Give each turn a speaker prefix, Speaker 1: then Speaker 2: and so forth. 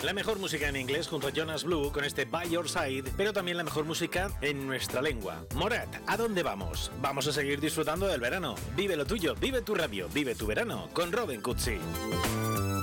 Speaker 1: La mejor música en inglés junto a Jonas Blue con este By Your Side, pero también la mejor música en nuestra lengua. Morat, ¿a dónde vamos? Vamos a seguir disfrutando del verano. Vive lo tuyo, vive tu radio, vive tu verano con Robin Cutsi.